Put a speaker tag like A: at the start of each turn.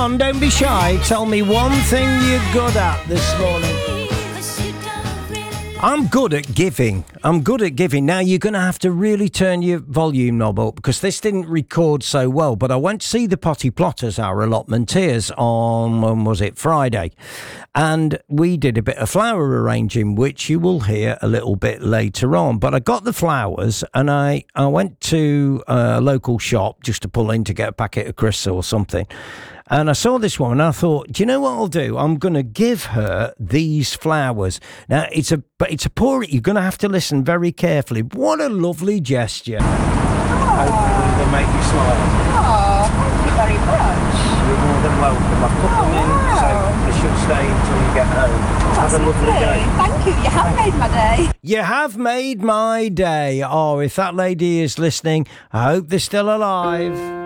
A: on, don't be shy. Tell me one thing you're good at this morning. I'm good at giving. Now, you're going to have to really turn your volume knob up because this didn't record so well. But I went to see the Potty Plotters, our allotmenteers, on, when was it, Friday. And we did a bit of flower arranging, which you will hear a little bit later on. But I got the flowers and I went to a local shop just to pull in to get a packet of crisps or something. And I saw this one and I thought, do you know what I'll do? I'm going to give her these flowers. Now, it's a poor, you're going to have to listen very carefully. What a lovely gesture. Hopefully they'll make you smile.
B: Oh, thank you very much.
A: You're more than welcome. I've put them in, so they should stay until you get home. Have a lovely day.
B: Thank you. You have made my day.
A: You have made my day. Oh, if that lady is listening, I hope they're still alive.